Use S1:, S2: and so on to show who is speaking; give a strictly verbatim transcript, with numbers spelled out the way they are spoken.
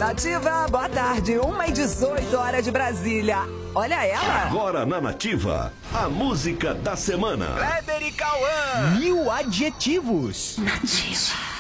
S1: Nativa, boa tarde. uma e dezoito, hora de Brasília. Olha ela.
S2: Agora na Nativa, a música da semana.
S3: Kleber e Cauã.
S4: Mil adjetivos.
S5: Nativa.